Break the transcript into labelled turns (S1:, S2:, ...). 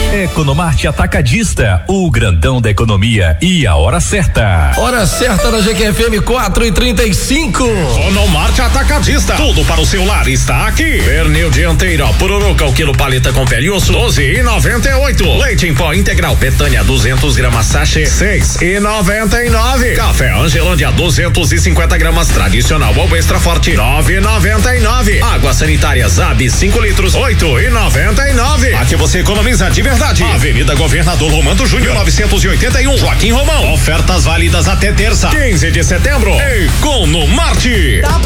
S1: Economarte Atacadista, o grandão da economia e a hora certa.
S2: Hora certa na GQFM 4:35.
S3: Economarte Atacadista, tudo para o seu lar está aqui. Pernil dianteiro, Pururuca, o quilo paleta com pele e osso, 12,98. Leite em pó integral Betânia, 200 gramas sachê, 6,99. Café Angelândia, 250 gramas tradicional ou extra forte, 9,99. Água sanitária Zab, 5 litros, 8,99. Aqui você economiza de verdade. Avenida Governador Romano Júnior, 981, Joaquim Romão. Ofertas válidas até terça, 15 de setembro. Economarte.